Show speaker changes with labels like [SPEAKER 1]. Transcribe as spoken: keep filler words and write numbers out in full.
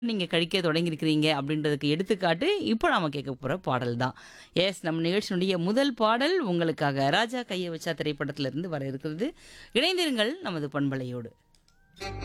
[SPEAKER 1] நீங்க கழிக்க தொடங்கியிருக்கிறீங்க அப்படின்றதுக்கு எடுத்துக்காட்டு, இப்போ நாம கேட்க போற பாடல் தான். எஸ் நம்ம நிகழ்ச்சியினுடைய முதல் பாடல் உங்களுக்காக ராஜா கைய வச்சா திரைப்படத்திலிருந்து வர இருக்கிறது. இணைந்திருங்கள் நமது பண்பலையோடு.